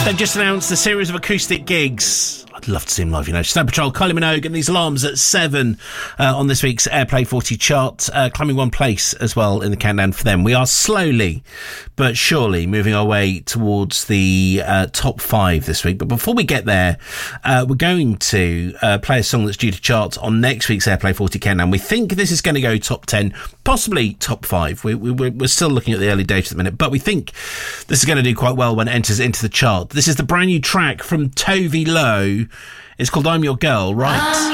They've just announced a series of acoustic gigs. I'd love to see them live, you know. Snow Patrol, Kylie Minogue and These Alarms at 7 on this week's Airplay 40 chart, climbing one place as well in the countdown for them. We are slowly but surely moving our way towards the top 5 this week. But before we get there, we're going to play a song that's due to chart on next week's Airplay 40 countdown. We think this is going to go top 10, possibly top 5. We're still looking at the early data at the minute, but we think this is going to do quite well when it enters into the chart. This is the brand new track from Tove Lo. It's called I'm Your Girl, right?